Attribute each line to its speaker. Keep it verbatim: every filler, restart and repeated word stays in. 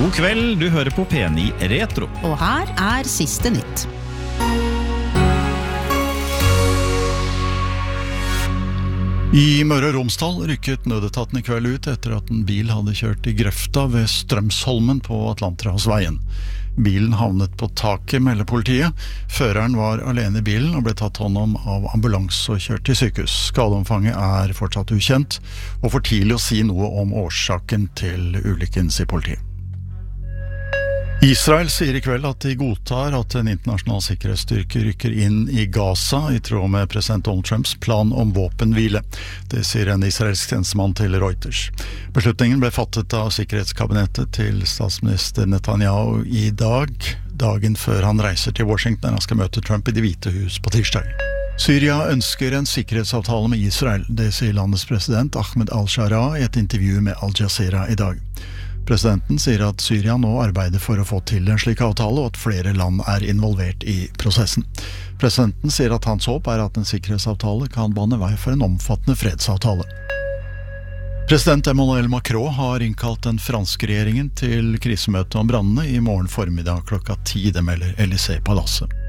Speaker 1: God kveld, du hører på P ni Retro.
Speaker 2: Og her er siste nytt.
Speaker 3: I Møre og Romsdal rykket nødetaten i kveld ut etter at en bil hadde kjørt i grøfta ved Strømsholmen på Atlanterhavsveien. Bilen havnet på taket, melder politiet. Føreren var alene i bilen og ble tatt hånd om av ambulans og kjørt til sykehus. Skadeomfanget er fortsatt ukjent, og for tidlig å si noe om årsaken til ulykken, sier politiet. Israel sier i kveld at de godtar at en internasjonal sikkerhetsstyrke rykker inn i Gaza i tråd med president Donald Trumps plan om våpenhvile. Det sier en israelsk tjenestemann til Reuters. Beslutningen ble fattet av sikkerhetskabinettet til statsminister Netanyahu i dag, dagen før han reiser til Washington og skal møte Trump i Det hvite hus på tirsdag. Syria ønsker en sikkerhetsavtale med Israel, det sier landets president Ahmed al-Shara i et intervju med Al Jazeera i dag. Presidenten sier at Syria nå arbeider for å få til en slik avtale, og at flere land er involvert i prosessen. Presidenten sier at hans håp er at en sikkerhetsavtale kan bane vei for en omfattende fredsavtale. President Emmanuel Macron har innkalt den franske regjeringen til krisemøte om brannene i morgen formiddag klokka ti, det melder Élysée-palasset.